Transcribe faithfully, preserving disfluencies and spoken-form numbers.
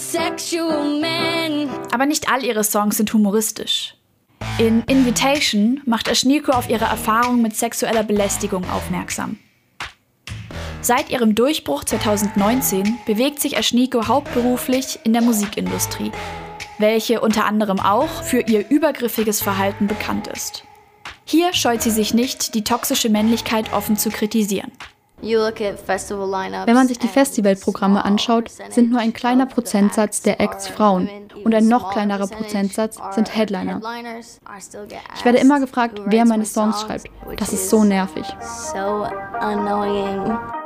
sexual men. Aber nicht all ihre Songs sind humoristisch. In Invitation macht Ashnikko auf ihre Erfahrung mit sexueller Belästigung aufmerksam. Seit ihrem Durchbruch zweitausendneunzehn bewegt sich Ashnikko hauptberuflich in der Musikindustrie, welche unter anderem auch für ihr übergriffiges Verhalten bekannt ist. Hier scheut sie sich nicht, die toxische Männlichkeit offen zu kritisieren. Wenn man sich die Festivalprogramme anschaut, sind nur ein kleiner Prozentsatz der Acts Frauen und ein noch kleinerer Prozentsatz sind Headliner. Ich werde immer gefragt, wer meine Songs schreibt. Das ist so nervig. So annoying.